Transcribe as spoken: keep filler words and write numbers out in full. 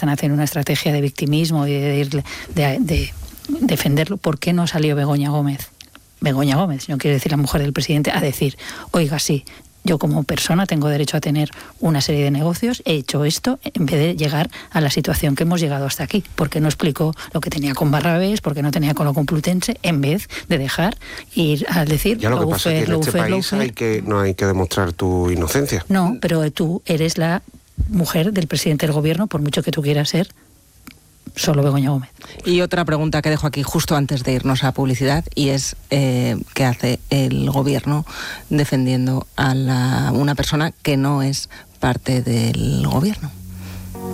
están haciendo una estrategia de victimismo y de, de, de, de defenderlo. ¿Por qué no salió Begoña Gómez? Begoña Gómez, no quiero decir la mujer del presidente, a decir, oiga, sí, yo como persona tengo derecho a tener una serie de negocios, he hecho esto en vez de llegar a la situación que hemos llegado hasta aquí, porque no explicó lo que tenía con Barrabés, porque no tenía con lo Complutense, en vez de dejar ir a decir... Ya lo que pasa es que en este país hay que, no hay que demostrar tu inocencia. No, pero tú eres la mujer del presidente del gobierno, por mucho que tú quieras ser solo Begoña Gómez. Y otra pregunta que dejo aquí justo antes de irnos a publicidad, y es eh, ¿qué hace el gobierno defendiendo a la, una persona que no es parte del gobierno?